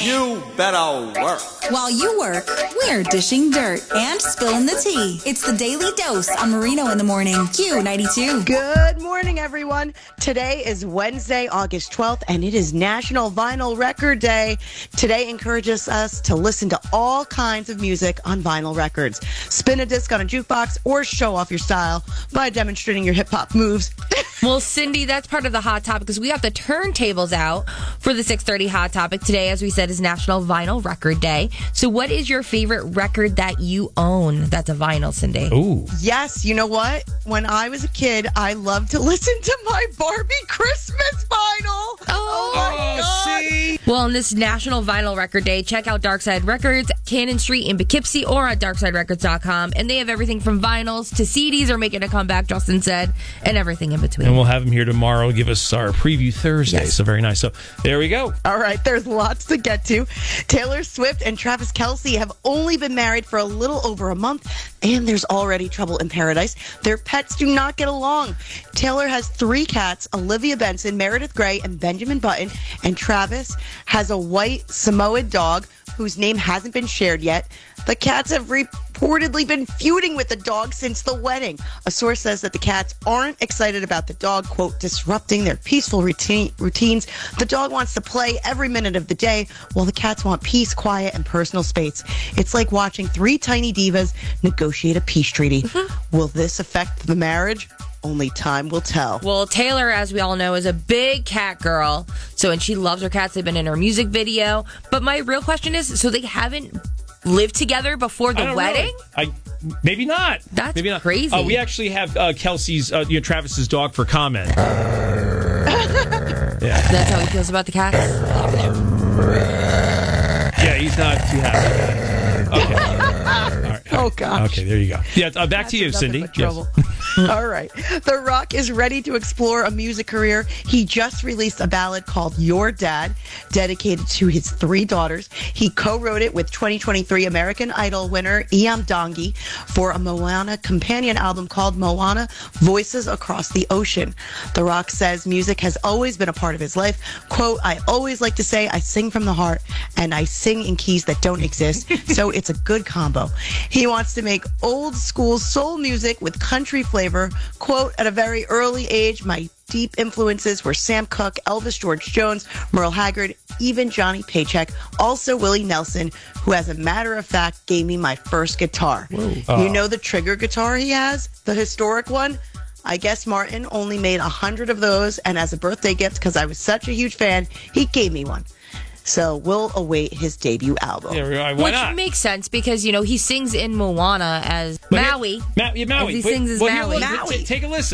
You better work. While you work, we're dishing dirt and spilling the tea. It's the Daily Dose on Marino in the Morning. Q92. Good morning, everyone. Today is Wednesday, August 12th, and it is National Vinyl Record Day. Today encourages us to listen to all kinds of music on vinyl records. Spin a disc on a jukebox or show off your style by demonstrating your hip-hop moves. Well, Cindy, that's part of the Hot Topic because we have the turntables out for the 6:30 Hot Topic. Today, as we said, is National Vinyl Record Day. So what is your favorite record that you own that's a vinyl, Cindy? Ooh. Yes, you know what? When I was a kid, I loved to listen to my Barbie Christmas vinyl. Oh my God. See? Well, on this National Vinyl Record Day, check out Darkside Records, Cannon Street in Poughkeepsie, or at darksiderecords.com. And they have everything from vinyls to CDs are making a comeback, Justin said, and everything in between. And we'll have him here tomorrow, give us our preview Thursday. Yes. So very nice. So there we go. All right, there's lots to get to. Taylor Swift and Travis Kelce have only been married for a little over a month, and there's already trouble in paradise. Their pets do not get along. Taylor has 3 cats, Olivia Benson, Meredith Grey, and Benjamin Button, and Travis has a white Samoyed dog whose name hasn't been shared yet. The cats have reportedly been feuding with the dog since the wedding. A source says that the cats aren't excited about the dog, quote, disrupting their peaceful routines. The dog wants to play every minute of the day, while the cats want peace, quiet, and personal space. It's like watching 3 tiny divas negotiate a peace treaty. Will this affect the marriage? Only time will tell. Well, Taylor, as we all know, is a big cat girl. And she loves her cats. They've been in her music video. But my real question is, so they haven't lived together before the wedding? Maybe not. That's maybe not. crazy. We actually have Kelsey's, Travis's dog for comment. That's how he feels about the cats? Yeah, he's not too happy. Okay. All right. Oh, gosh. Okay, there you go. Yeah, back to you, Nothing Cindy. but trouble. All right. The Rock is ready to explore a music career. He just released a ballad called Your Dad, dedicated to his 3 daughters. He co-wrote it with 2023 American Idol winner Iam Dongi for a Moana companion album called Moana, Voices Across the Ocean. The Rock says music has always been a part of his life. Quote, I always like to say I sing from the heart and I sing in keys that don't exist, so it's a good combo. He wants to make old school soul music with country flavor. Quote, at a very early age, my deep influences were Sam Cooke, Elvis George Jones, Merle Haggard, even Johnny Paycheck, also Willie Nelson, who, as a matter of fact, gave me my first guitar. You know the Trigger guitar he has? The historic one? I guess Martin only made 100 of those, and as a birthday gift, because I was such a huge fan, he gave me one. So we'll await his debut album. Yeah, why Which not? makes sense because, he sings in Moana as Maui. Maui. As he sings as Maui. Take a listen.